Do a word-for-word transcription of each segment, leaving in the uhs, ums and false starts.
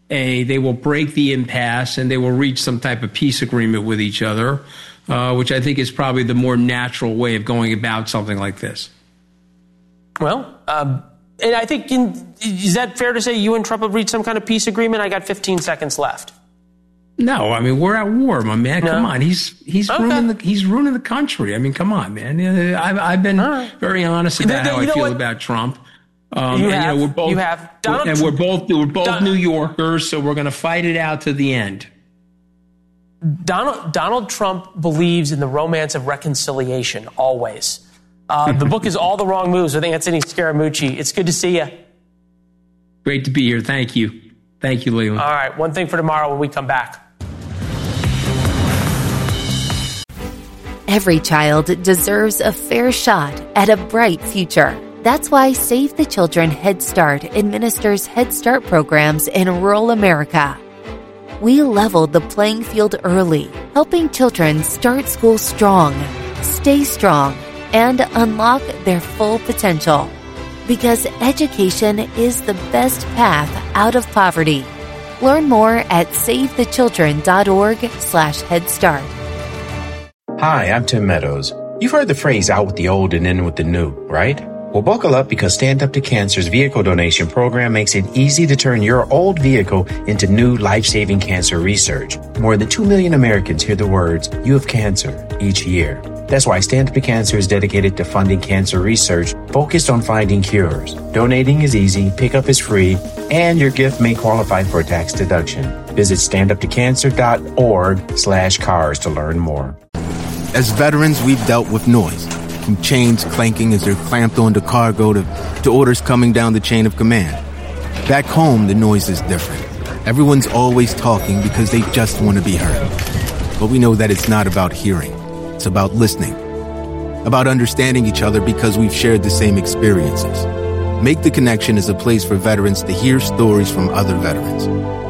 a they will break the impasse and they will reach some type of peace agreement with each other, uh, which I think is probably the more natural way of going about something like this. Well, um, and I think, in, is that fair to say you and Trump have reached some kind of peace agreement? I got fifteen seconds left. No, I mean, we're at war, my man. No. Come on. He's he's okay. ruining the he's ruining the country. I mean, come on, man. I've, I've been right. very honest about how I feel what? about Trump. Um, you, and, have, you know, we're both, you have. Donald and we're both we're both Don- New Yorkers, so we're going to fight it out to the end. Donald Donald Trump believes in the romance of reconciliation always. Uh, the book is All the Wrong Moves with Anthony Scaramucci. It's good to see you. Great to be here. Thank you. Thank you, Leland. All right. One thing for tomorrow when we come back. Every child deserves a fair shot at a bright future. That's why Save the Children Head Start administers Head Start programs in rural America. We leveled the playing field early, helping children start school strong, stay strong, and unlock their full potential. Because education is the best path out of poverty. Learn more at savethechildren.org slash Head Start. Hi, I'm Tim Meadows. You've heard the phrase out with the old and in with the new, right? Well, buckle up because Stand Up to Cancer's vehicle donation program makes it easy to turn your old vehicle into new life-saving cancer research. More than two million Americans hear the words, "You have cancer," each year. That's why Stand Up to Cancer is dedicated to funding cancer research focused on finding cures. Donating is easy, pickup is free, and your gift may qualify for a tax deduction. Visit standuptocancer.org slash cars to learn more. As veterans, we've dealt with noise, from chains clanking as they're clamped onto cargo to, to orders coming down the chain of command. Back home, the noise is different. Everyone's always talking because they just want to be heard. But we know that it's not about hearing. It's about listening, about understanding each other because we've shared the same experiences. Make the Connection is a place for veterans to hear stories from other veterans.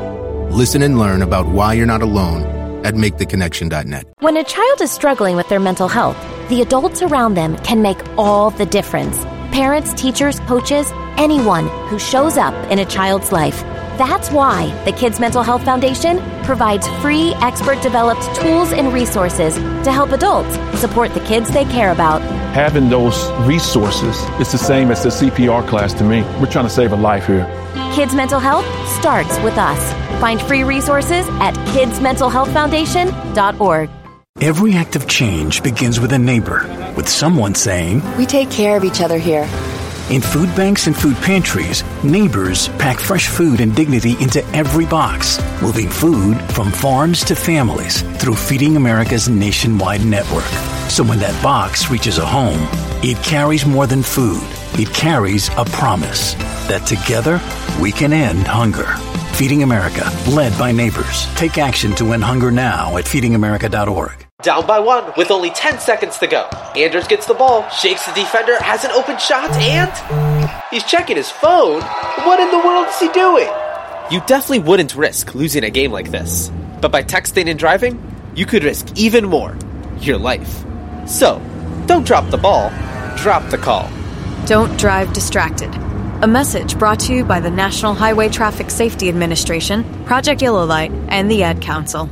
Listen and learn about why you're not alone at make the connection dot net. When a child is struggling with their mental health, the adults around them can make all the difference. Parents, teachers, coaches, anyone who shows up in a child's life. That's why the Kids Mental Health Foundation provides free, expert-developed tools and resources to help adults support the kids they care about. Having those resources is the same as the C P R class to me. We're trying to save a life here. Kids Mental Health starts with us. Find free resources at kids mental health foundation dot org. Every act of change begins with a neighbor, with someone saying, "We take care of each other here." In food banks and food pantries, neighbors pack fresh food and dignity into every box, moving food from farms to families through Feeding America's nationwide network. So when that box reaches a home, it carries more than food. It carries a promise that together we can end hunger. Feeding America, led by neighbors. Take action to end hunger now at feeding america dot org. Down by one with only ten seconds to go. Anders gets the ball, shakes the defender, has an open shot, and he's checking his phone. What in the world is he doing? You definitely wouldn't risk losing a game like this. But by texting and driving, you could risk even more. Your life. So, don't drop the ball, drop the call. Don't drive distracted. A message brought to you by the National Highway Traffic Safety Administration, Project Yellow Light, and the Ad Council.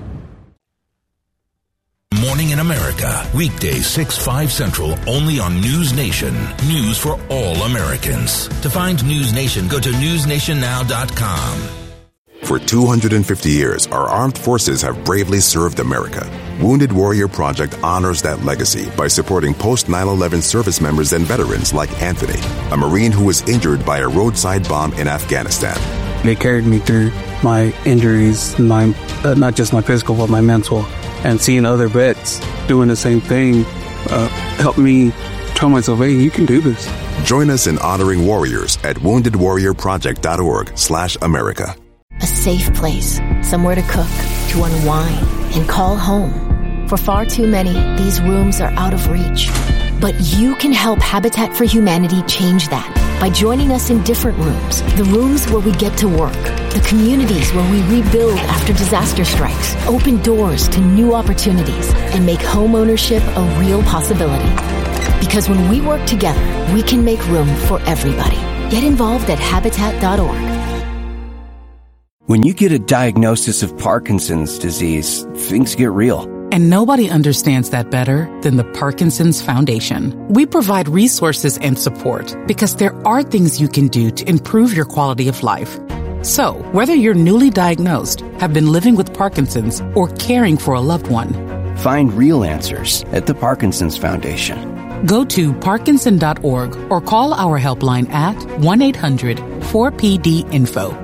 Morning in America, weekdays six, five Central, only on News Nation. News for all Americans. To find News Nation, go to news nation now dot com. For two hundred fifty years, our armed forces have bravely served America. Wounded Warrior Project honors that legacy by supporting post nine eleven service members and veterans like Anthony, a Marine who was injured by a roadside bomb in Afghanistan. They carried me through my injuries, my uh, not just my physical, but my mental. And seeing other vets doing the same thing uh, helped me tell myself, hey, you can do this. Join us in honoring warriors at wounded warrior project dot org slash America. A safe place, somewhere to cook, to unwind, and call home. For far too many, these rooms are out of reach. But you can help Habitat for Humanity change that by joining us in different rooms. The rooms where we get to work. The communities where we rebuild after disaster strikes. Open doors to new opportunities and make home ownership a real possibility. Because when we work together, we can make room for everybody. Get involved at habitat dot org. When you get a diagnosis of Parkinson's disease, things get real. And nobody understands that better than the Parkinson's Foundation. We provide resources and support because there are things you can do to improve your quality of life. So, whether you're newly diagnosed, have been living with Parkinson's, or caring for a loved one, find real answers at the Parkinson's Foundation. Go to parkinson dot org or call our helpline at one eight hundred four P D info.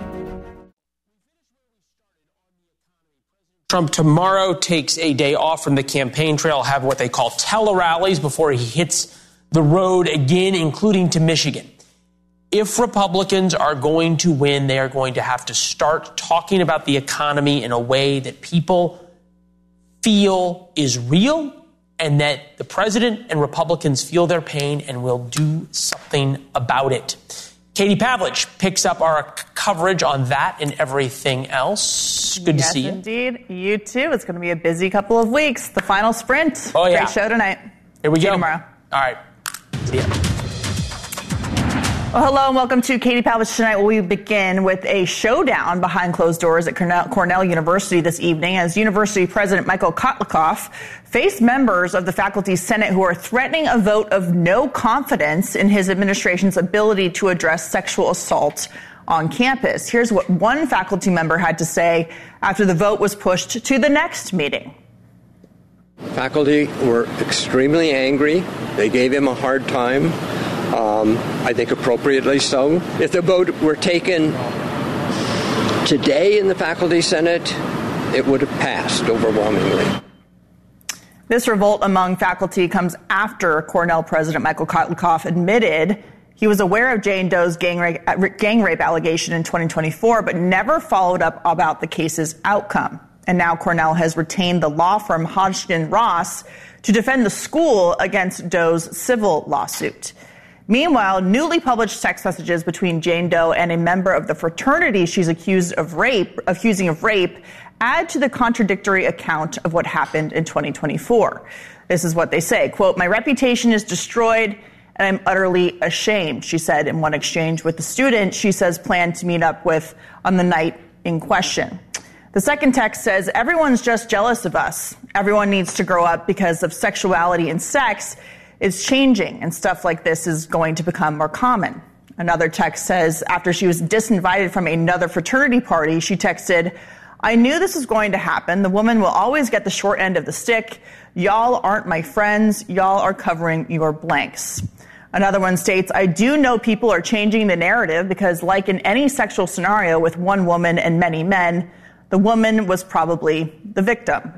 Trump tomorrow takes a day off from the campaign trail, have what they call tele-rallies before he hits the road again, including to Michigan. If Republicans are going to win, they are going to have to start talking about the economy in a way that people feel is real and that the president and Republicans feel their pain and will do something about it. Katie Pavlich picks up our coverage on that and everything else. Good yes, to see you. Indeed. You too. It's going to be a busy couple of weeks. The final sprint. Oh, yeah. Great show tonight. Here we see go. You tomorrow. All right. See ya. Well, hello and welcome to Katie Pavlich Tonight, where we begin with a showdown behind closed doors at Cornell, Cornell University this evening as University President Michael Kotlikoff faced members of the faculty senate who are threatening a vote of no confidence in his administration's ability to address sexual assault on campus. Here's what one faculty member had to say after the vote was pushed to the next meeting. Faculty were extremely angry. They gave him a hard time. Um, I think appropriately so. If the vote were taken today in the faculty senate, it would have passed overwhelmingly. This revolt among faculty comes after Cornell President Michael Kotlikoff admitted he was aware of Jane Doe's gang rape, gang rape allegation in twenty twenty-four, but never followed up about the case's outcome. And now Cornell has retained the law firm Hodgson Ross to defend the school against Doe's civil lawsuit. Meanwhile, newly published text messages between Jane Doe and a member of the fraternity she's accused of rape, accusing of rape, add to the contradictory account of what happened in twenty twenty-four. This is what they say, quote, "My reputation is destroyed and I'm utterly ashamed," she said in one exchange with the student she says planned to meet up with on the night in question. The second text says, "Everyone's just jealous of us. Everyone needs to grow up because of sexuality and sex is changing, and stuff like this is going to become more common." Another text says, after she was disinvited from another fraternity party, she texted, "I knew this was going to happen. The woman will always get the short end of the stick. Y'all aren't my friends. Y'all are covering your blanks." Another one states, "I do know people are changing the narrative because like in any sexual scenario with one woman and many men, the woman was probably the victim."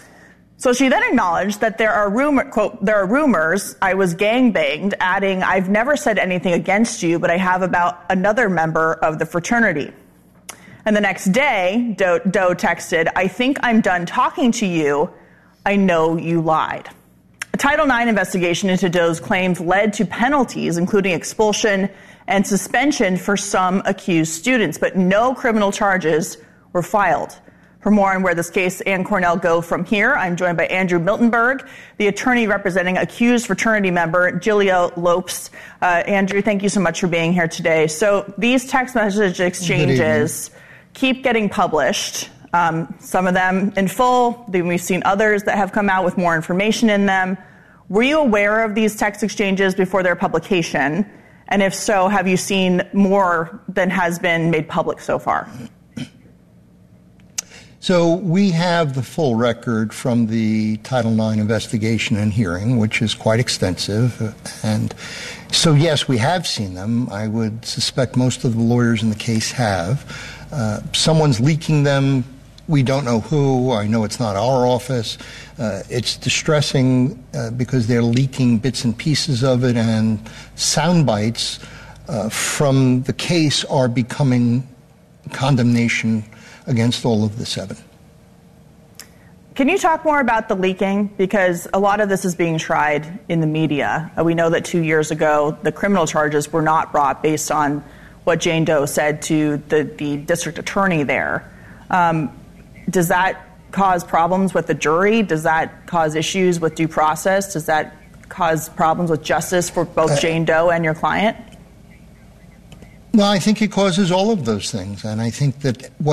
So she then acknowledged that there are rumor, quote, "there are rumors I was gangbanged," adding, "I've never said anything against you, but I have about another member of the fraternity." And the next day, Doe, Doe texted, "I think I'm done talking to you. I know you lied." A Title nine investigation into Doe's claims led to penalties, including expulsion and suspension for some accused students, but no criminal charges were filed. For more on where this case and Cornell go from here, I'm joined by Andrew Miltenberg, the attorney representing accused fraternity member Giulio Lopes. Uh, Andrew, thank you so much for being here today. So these text message exchanges keep getting published, um, some of them in full. Then we've seen others that have come out with more information in them. Were you aware of these text exchanges before their publication? And if so, have you seen more than has been made public so far? So we have the full record from the Title nine investigation and hearing, which is quite extensive. And so, yes, we have seen them. I would suspect most of the lawyers in the case have. Uh, someone's leaking them. We don't know who. I know it's not our office. Uh, it's distressing uh, because they're leaking bits and pieces of it, and sound bites uh, from the case are becoming condemnation against all of the seven. Can you talk more about the leaking? Because a lot of this is being tried in the media. We know that two years ago, the criminal charges were not brought based on what Jane Doe said to the, the district attorney there. Um, does that cause problems with the jury? Does that cause issues with due process? Does that cause problems with justice for both uh, Jane Doe and your client? Well, I think it causes all of those things. And I think that what